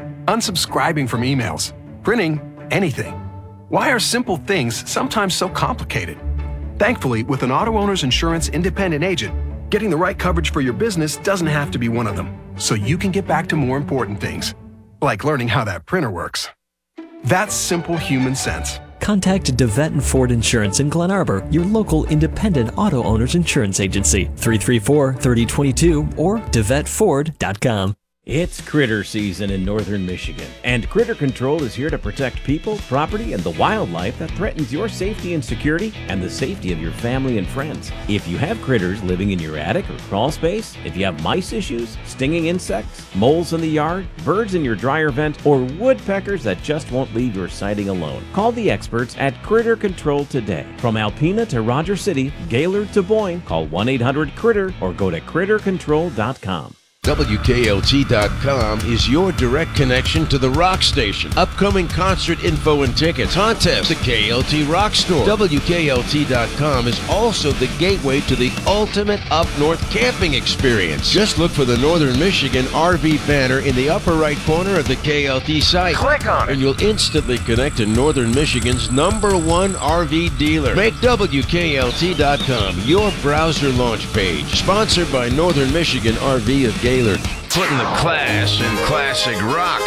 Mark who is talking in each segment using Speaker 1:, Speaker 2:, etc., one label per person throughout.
Speaker 1: unsubscribing from emails, printing anything. Why are simple things sometimes so complicated? Thankfully, with an Auto Owners Insurance independent agent, getting the right coverage for your business doesn't have to be one of them, so you can get back to more important things, like learning how that printer works. That's simple human sense.
Speaker 2: Contact DeVette and Ford Insurance in Glen Arbor, your local independent auto owners insurance agency, 334-3022 or DeVetteFord.com.
Speaker 3: It's critter season in northern Michigan, and Critter Control is here to protect people, property, and the wildlife that threatens your safety and security and the safety of your family and friends. If you have critters living in your attic or crawl space, if you have mice issues, stinging insects, moles in the yard, birds in your dryer vent, or woodpeckers that just won't leave your siding alone, call the experts at Critter Control today. From Alpena to Rogers City, Gaylord to Boyne, call 1-800-CRITTER or go to crittercontrol.com.
Speaker 4: WKLT.com is your direct connection to the rock station. Upcoming concert info and tickets, contests, the KLT Rock Store. WKLT.com is also the gateway to the ultimate up-north camping experience. Just look for the Northern Michigan RV banner in the upper right corner of the KLT site.
Speaker 1: Click on it,
Speaker 4: and you'll instantly connect to Northern Michigan's #1 RV dealer. Make WKLT.com your browser launch page. Sponsored by Northern Michigan RV of Gaylord. Putting the class in classic rock.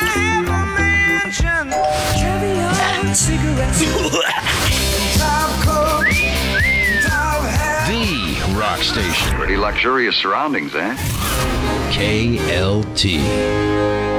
Speaker 4: The rock station.
Speaker 5: Pretty luxurious surroundings, eh?
Speaker 4: KLT.